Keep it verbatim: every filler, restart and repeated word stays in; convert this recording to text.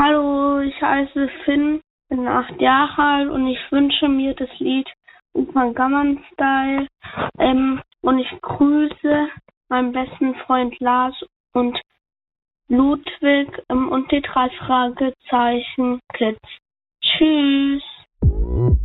Hallo, ich heiße Finn, bin acht Jahre alt und ich wünsche mir das Lied Opa Gamman Style. Ähm, und ich grüße meinen besten Freund Lars und Ludwig ähm, und die drei Fragezeichen Kids. Tschüss.